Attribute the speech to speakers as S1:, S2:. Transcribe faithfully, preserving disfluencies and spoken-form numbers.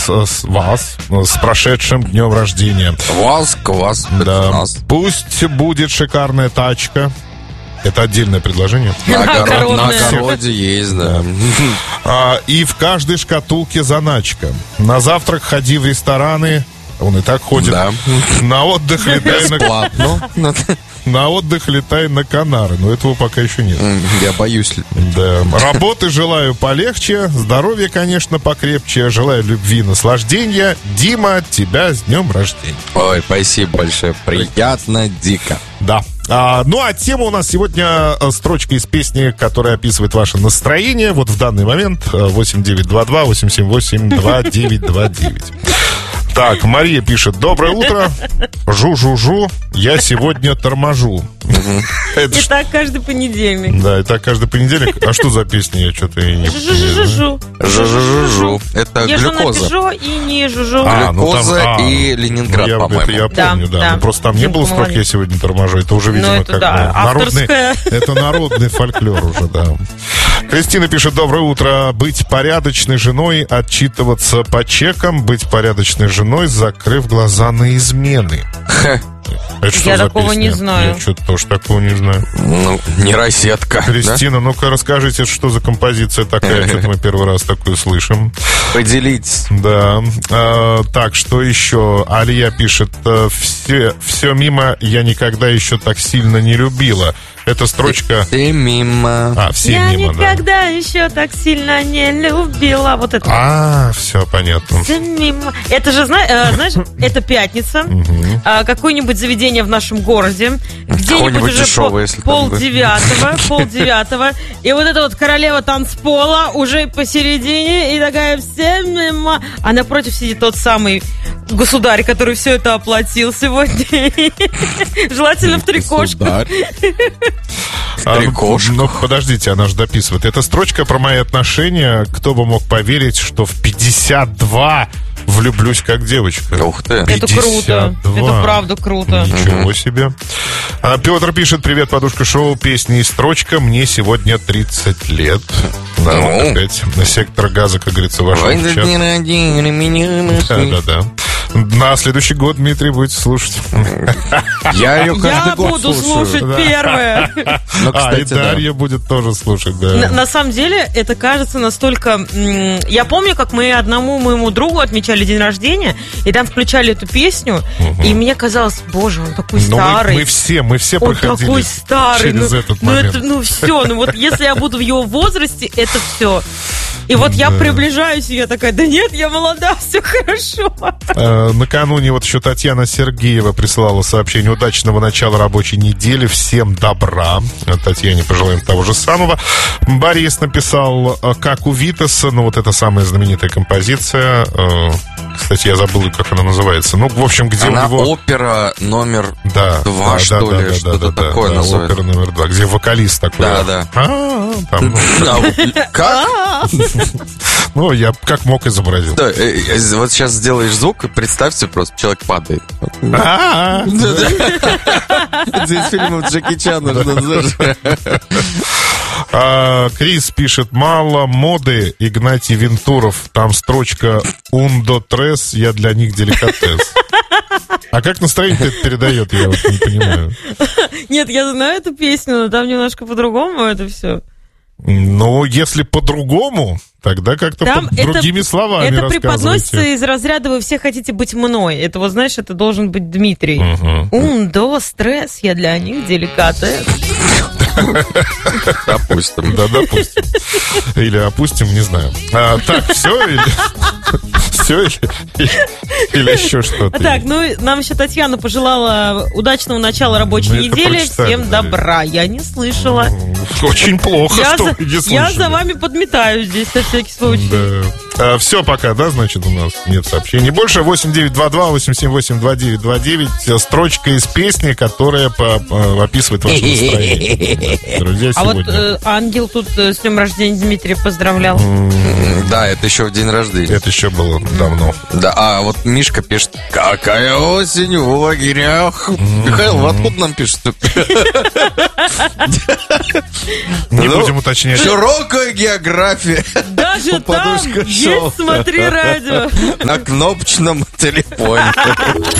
S1: вас, с вас с прошедшим днем рождения.
S2: Вас, квас,
S1: да. Пусть будет шикарная тачка. Это отдельное предложение.
S2: На, огород, на огороде есть, да.
S1: А, и в каждой шкатулке заначка. На завтрак ходи в рестораны. Он и так ходит. Да. На отдых летай
S2: бесплатно.
S1: на... На отдых летай на Канары. Но этого пока еще нет.
S2: Я боюсь.
S1: Да. Работы желаю полегче. Здоровья, конечно, покрепче. Желаю любви и наслаждения. Дима, тебя с днем рождения.
S2: Ой, спасибо большое. Приятно, дико.
S1: Да. А, ну, а тема у нас сегодня строчка из песни, которая описывает ваше настроение. Вот в данный момент восемь девять два два восемь семь восемь два девять два девять. Так, Мария пишет: доброе утро. Жу-жу-жу, я сегодня торможу.
S3: Это и так каждый понедельник.
S1: Да, и так каждый понедельник. А что за песня? Я что-то и не
S3: Жу-жу-жу.
S2: Жу-жу-жу. Это
S3: я
S2: глюкоза.
S3: Я жу на Пежо и не жу-жу.
S2: А, ну там, а, и Ленинград,
S1: ну, я,
S2: по-моему.
S1: Это я помню, да.
S3: да.
S1: Ну, просто там не было строк «я сегодня торможу». Это уже, видимо,
S3: это,
S1: как
S3: да,
S1: ну, народный... Это народный фольклор уже, да. Кристина пишет: доброе утро. Быть порядочной женой, отчитываться по чекам, быть порядочной женой, закрыв глаза на измены. Это что
S3: я
S1: за
S3: такого
S1: песня?
S3: не знаю.
S1: Я что-то тоже такого не знаю.
S2: Ну, не розетка.
S1: Кристина, да? Ну-ка расскажите, что за композиция такая? Что-то мы первый раз такую слышим.
S2: Поделитесь.
S1: Да. А, так, что еще? Алия пишет: все, все мимо, я никогда еще так сильно не любила. Эта строчка...
S2: Все мимо.
S1: А, все
S3: я
S1: мимо, да.
S3: Я никогда еще так сильно не любила. Вот это.
S1: А, все понятно.
S3: Все мимо. Это же, знаешь, это пятница. Какое-нибудь заведение в нашем городе. Где-нибудь уже
S2: дешевое,
S3: пол, пол девятого. Пол девятого. И вот эта вот королева танцпола уже посередине. И такая: все мимо. А напротив сидит тот самый государь, который все это оплатил сегодня. Желательно в трикошках.
S1: А, ну, ну, подождите, она же дописывает. Это строчка про мои отношения. Кто бы мог поверить, что в пятьдесят два влюблюсь как девочка.
S2: Ух ты.
S3: Это круто. Это правда круто.
S1: Ничего себе. А, Петр пишет: привет, подушка шоу, песня и строчка. Мне сегодня тридцать лет. Да, ну. Вот опять на сектор газа, как говорится, вошел в чат. Да-да-да. На следующий год Дмитрий будете слушать.
S2: Я ее каждый
S3: Я
S2: год
S3: буду
S2: слушаю.
S3: слушать да. первое.
S1: Ну, кстати, а, и Дарья да. будет тоже слушать, да.
S3: На, на самом деле, это кажется настолько... М- я помню, как мы одному моему другу отмечали день рождения, и там включали эту песню, угу. и мне казалось: боже, он такой Но старый.
S1: Мы, мы все, мы все
S3: он
S1: проходили
S3: такой старый.
S1: через
S3: ну,
S1: этот
S3: ну,
S1: момент.
S3: Это, ну, все, ну вот если я буду в его возрасте, это все. И вот я да. приближаюсь, и я такая: да нет, я молода, все хорошо.
S1: Э, накануне вот еще Татьяна Сергеева присылала сообщение: удачного начала рабочей недели, всем добра. Татьяне пожелаем того же самого. Борис написал: как у Витаса, ну вот эта самая знаменитая композиция. Э, кстати, я забыл, как она называется. Ну, в общем, где
S2: она
S1: у него...
S2: опера номер
S1: да,
S2: два,
S1: да,
S2: что
S1: да,
S2: ли,
S1: да,
S2: что-то
S1: да,
S2: такое
S1: да,
S2: называется.
S1: Опера номер два, где вокалист такой.
S2: Да, да.
S1: А, там...
S2: Как?
S1: Ну, я как мог изобразил.
S2: Да, вот сейчас сделаешь звук, и представьте, просто человек падает. Здесь фильмов Джеки Чана.
S1: Крис пишет: мало моды, Игнатий Винтуров. Там строчка «Ундо трес, я для них деликатес». А как настроение это передает, я вот не понимаю.
S3: Нет, я знаю эту песню, но там немножко по-другому это все.
S1: Ну, если по-другому, тогда как-то
S3: там
S1: под
S3: это,
S1: другими словами
S3: это
S1: рассказывайте.
S3: преподносится из разряда «вы все хотите быть мной». Это вот, знаешь, это должен быть Дмитрий. Ун, до, стресс, я для них деликатес.
S2: Допустим.
S1: Да, допустим. Или опустим, не знаю. А, так, все или... Все или, или, или еще что-то?
S3: Так, ну, нам еще Татьяна пожелала удачного начала рабочей ну, недели. Всем да. добра. Я не слышала.
S1: Очень плохо, я что за, вы не слышали.
S3: Я за вами подметаю здесь, на всякий случай.
S1: Да. А, все пока, да, значит, у нас нет сообщений больше. восемь девять два два восемь семь восемь два девять два девять. Строчка из песни, которая по, по, описывает ваше настроение. Друзья,
S3: а вот э, Ангел тут э, с днем рождения Дмитрия поздравлял.
S2: Mm, да, это еще в день рождения.
S1: Это еще было давно.
S2: Да, а вот Мишка пишет: какая осень в лагерях. Mm-hmm. Михаил, вы откуда нам пишете?
S1: Не будем уточнять.
S2: Широкая география.
S3: Даже там, где Есть, смотри радио.
S2: На кнопочном телефоне.